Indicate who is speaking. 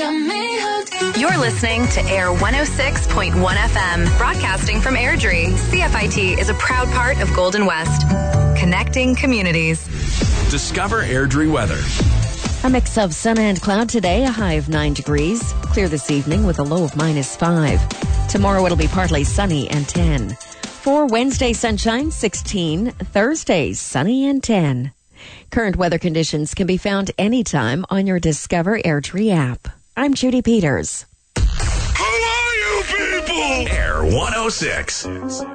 Speaker 1: You're listening to Air 106.1 FM, broadcasting from Airdrie. CFIT is a proud part of Golden West, connecting communities.
Speaker 2: Discover Airdrie weather.
Speaker 3: A mix of sun and cloud today, a high of 9 degrees. Clear this evening with a low of -5. Tomorrow it'll be partly sunny and 10. For Wednesday, sunshine, 16. Thursday, sunny and 10. Current weather conditions can be found anytime on your Discover Airdrie app. I'm Judy Peters.
Speaker 2: Who are you people? Air 106.